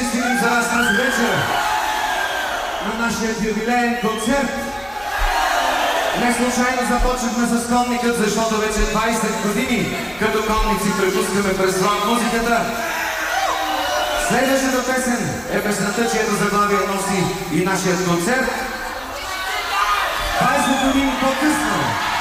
ще свирим за вас тази вечер на нашия юбилеен концерт. Не случайно започнахме с Конникът, защото вече 20 години като конници препускаме през рок музиката. Следващата песен е песента, чието заглавие носи и нашият концерт. 20 години по-късно